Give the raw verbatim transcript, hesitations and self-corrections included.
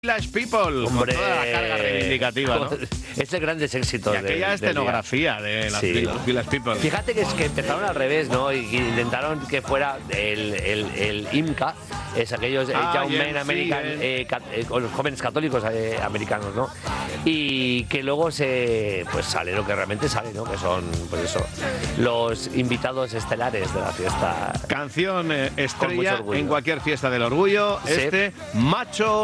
Village People, Hombre, con toda la carga reivindicativa, ¿no? Es el grandes éxitos. Y aquella de, escenografía de las sí. Village People. Fíjate que es que empezaron al revés, ¿no? Y intentaron que fuera el, el, el I M C A, es aquellos ah, Young Men American, eh, eh, con los jóvenes católicos eh, americanos, ¿no? Y que luego se pues sale lo que realmente sale, ¿no? Que son, pues eso, los invitados estelares de la fiesta. Canción eh, estrella en cualquier fiesta del orgullo, sí. Este Macho